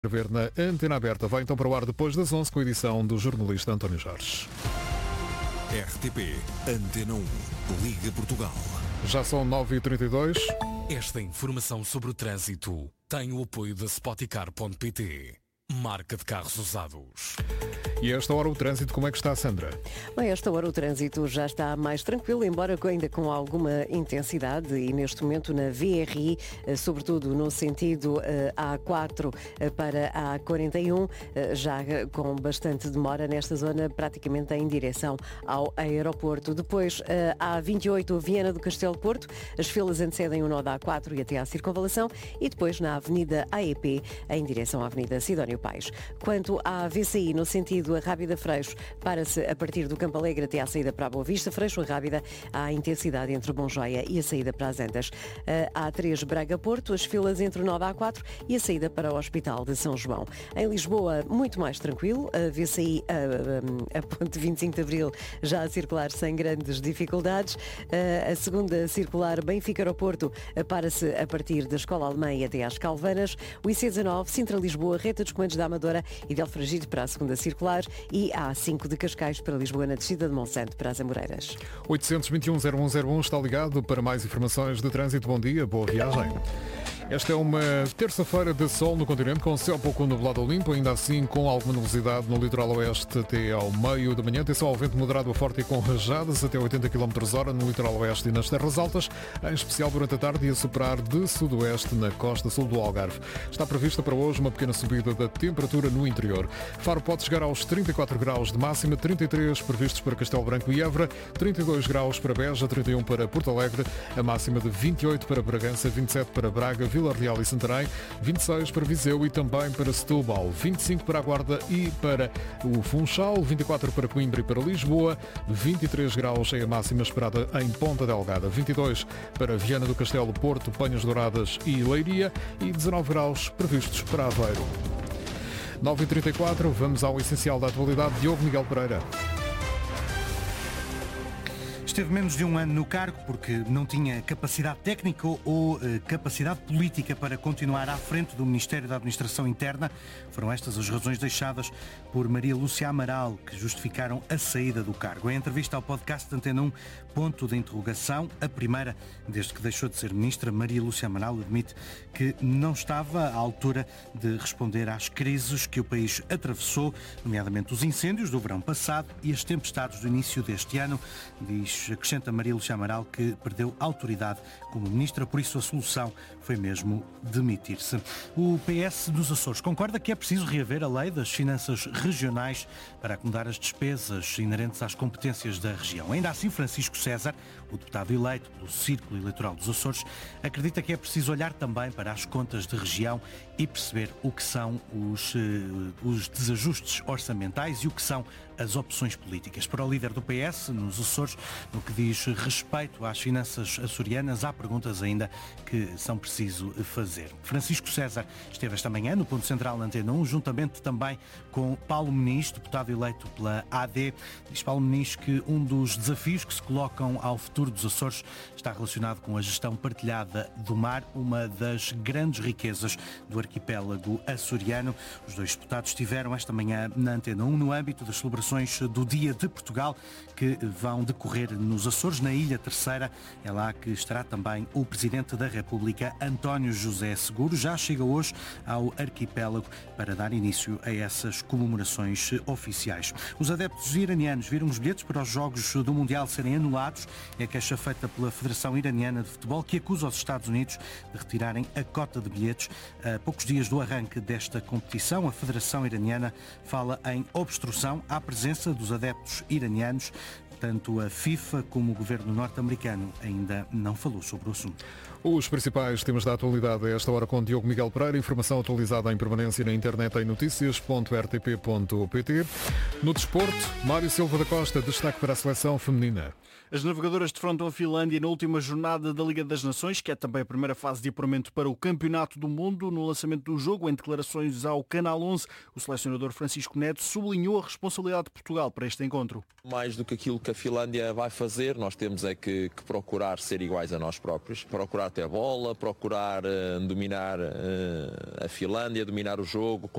Ver na Antena Aberta. Vai então para o ar depois das 11 com a edição do jornalista António Jorge. RTP Antena 1, Liga Portugal. Já são 9h32. Esta informação sobre o trânsito tem o apoio da Spoticar.pt, marca de carros usados. E a esta hora o trânsito, como é que está, Sandra? Bem, a esta hora o trânsito já está mais tranquilo, embora ainda com alguma intensidade, e neste momento na VRI, sobretudo no sentido A4 para a A41, já com bastante demora nesta zona, praticamente em direção ao aeroporto. Depois, a A28, Viana do Castelo Porto, as filas antecedem o nó da A4 e até à circunvalação, e depois na Avenida AEP, em direção à Avenida Sidónio Pais. Quanto à VCI, no sentido a Rábida Freixo, para-se a partir do Campo Alegre até à saída para a Boa Vista. Freixo a Rábida, há intensidade entre o Bom Joia e a saída para as Antas. A A3 Braga-Porto, as filas entre o nó da A4 e a saída para o Hospital de São João. Em Lisboa, muito mais tranquilo. A VCI, a ponte 25 de Abril, já a circular sem grandes dificuldades. A segunda circular Benfica-Aeroporto, para-se a partir da Escola Alemã e até às Calvanas. O IC19, Sintra-Lisboa, reta dos comandos da Amadora e de Alfragide para a segunda circular. E a A5 de Cascais para Lisboa, na descida de Monsanto para as Amoreiras. 821-0101 está ligado para mais informações de trânsito. Bom dia, boa viagem. Esta é uma terça-feira de sol no continente, com céu pouco nublado ou limpo, ainda assim com alguma nebulosidade no litoral oeste até ao meio da manhã. Atenção ao vento moderado a forte e com rajadas até 80 km/h no litoral oeste e nas terras altas, em especial durante a tarde, e a superar de sudoeste na costa sul do Algarve. Está prevista para hoje uma pequena subida da temperatura no interior. Faro pode chegar aos 34 graus de máxima, 33 previstos para Castelo Branco e Évora, 32 graus para Beja, 31 para Porto Alegre, a máxima de 28 para Bragança, 27 para Braga, Vila Real e Santarém, 26 para Viseu e também para Setúbal, 25 para a Guarda e para o Funchal, 24 para Coimbra e para Lisboa, 23 graus é a máxima esperada em Ponta Delgada, 22 para Viana do Castelo, Porto, Penhas Douradas e Leiria e 19 graus previstos para Aveiro. 9h34, vamos ao essencial da atualidade. Diogo Miguel Pereira. Esteve menos de um ano no cargo porque não tinha capacidade técnica ou capacidade política para continuar à frente do Ministério da Administração Interna. Foram estas as razões deixadas por Maria Lúcia Amaral, que justificaram a saída do cargo. Em entrevista ao podcast de Antena 1, ponto de interrogação, a primeira desde que deixou de ser ministra, Maria Lúcia Amaral admite que não estava à altura de responder às crises que o país atravessou, nomeadamente os incêndios do verão passado e as tempestades do início deste ano. Acrescenta Maria Lúcia Amaral que perdeu autoridade como ministra, por isso a solução foi mesmo demitir-se. O PS dos Açores concorda que é preciso reaver a lei das finanças regionais para acomodar as despesas inerentes às competências da região. Ainda assim, Francisco César, o deputado eleito pelo Círculo Eleitoral dos Açores, acredita que é preciso olhar também para as contas de região e perceber o que são os desajustes orçamentais e o que são as opções políticas. Para o líder do PS, nos Açores, no que diz respeito às finanças açorianas, há perguntas ainda que são preciso fazer. Francisco César esteve esta manhã no Ponto Central na Antena 1, juntamente também com Paulo Muniz, deputado eleito pela AD. Diz Paulo Muniz que um dos desafios que se colocam ao futuro dos Açores está relacionado com a gestão partilhada do mar, uma das grandes riquezas do arquipélago açoriano. Os dois deputados estiveram esta manhã na Antena 1 no âmbito das celebrações do Dia de Portugal, que vão decorrer nos Açores, na Ilha Terceira. É lá que estará também o Presidente da República, António José Seguro. Já chega hoje ao arquipélago para dar início a essas comemorações oficiais. Os adeptos iranianos viram os bilhetes para os Jogos do Mundial serem anulados. É a queixa feita pela Federação Iraniana de Futebol, que acusa os Estados Unidos de retirarem a cota de bilhetes. A poucos dias do arranque desta competição, a Federação Iraniana fala em obstrução à presença dos adeptos iranianos. Tanto a FIFA como o governo norte-americano ainda não falou sobre o assunto. Os principais temas da atualidade a esta hora com Diogo Miguel Pereira. Informação atualizada em permanência na internet em noticias.rtp.pt. No desporto, Mário Silva da Costa, destaque para a seleção feminina. As navegadoras defrontam a Finlândia na última jornada da Liga das Nações, que é também a primeira fase de apuramento para o Campeonato do Mundo. No lançamento do jogo, em declarações ao Canal 11, o selecionador Francisco Neto sublinhou a responsabilidade de Portugal para este encontro. Mais do que aquilo que que a Finlândia vai fazer, nós temos é que procurar ser iguais a nós próprios, procurar ter bola, procurar dominar a Finlândia, dominar o jogo,